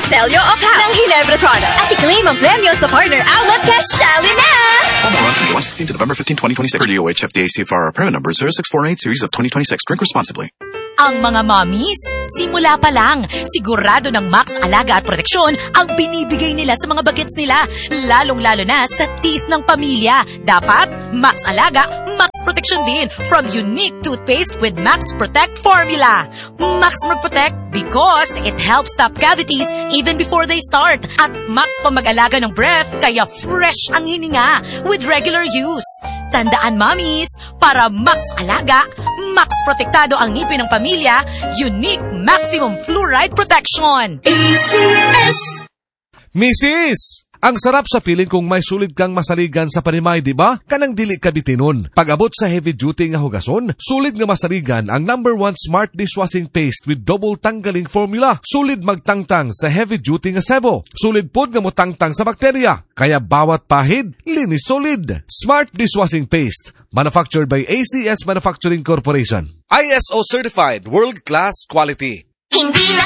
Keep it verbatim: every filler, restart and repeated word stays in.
Selyo o Pao ng Ginebra products. At i-claim ang premyo sa partner outlet sa Shally na! Promo runs from July sixteenth to November fifteenth, twenty twenty-six. Per D O H F D A C F R permit number zero six four eight series of twenty twenty-six. Drink responsibly. Ang mga mommies, simula pa lang, sigurado ng Max Alaga at Proteksyon ang binibigay nila sa mga bagets nila, lalong-lalo na sa teeth ng pamilya. Dapat, Max Alaga, Max Proteksyon din from unique toothpaste with Max Protect formula. Max Protect because it helps stop cavities even before they start. At Max pa mag-alaga ng breath, kaya fresh ang hininga with regular use. Tandaan, mommies, para Max Alaga, Max Protektado ang ngipin ng pamilya, unique maximum fluoride protection. A C S! Missus! Ang sarap sa feeling kung may sulit kang masaligan sa panimay, di ba? Kanang dili ka bitinon. Pag-abot sa heavy duty nga hugason, sulit nga masaligan ang number one smart dishwashing paste with double tanggaling formula. Sulit magtangtang sa heavy duty nga sebo. Sulit pod nga motangtang sa bakterya. Kaya bawat pahid, linis solid. Smart dishwashing paste, manufactured by A C S Manufacturing Corporation. I S O certified, world-class quality. Hindi na